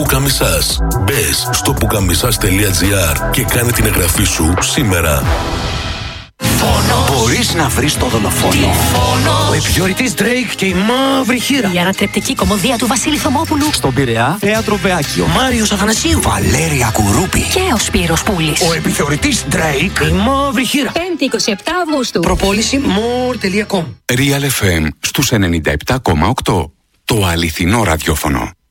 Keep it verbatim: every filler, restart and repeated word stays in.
Πουκαμισάς. Μπες στο πουκαμισάς τελεία τζι άρ και κάνε την εγγραφή σου σήμερα. Φόνος. Μπορείς να βρεις το δολοφόνο. Ο επιθεωρητής Drake και η μαύρη χείρα. Η ανατρεπτική κωμωδία του Βασίλη Θωμόπουλου. Στον Πειραιά, θέατρο Βεάκιο. Μάριος Αθανασίου. Βαλέρια Κουρούπη. Και ο Σπύρος Πούλης. Ο επιθεωρητής Drake, η μαύρη χείρα. πέμπτη εικοστή εβδόμη Αυγούστου. Προπόληση more τελεία com. Real εφ εμ στους ενενήντα επτά κόμμα οκτώ. Το αληθινό ραδιόφωνο.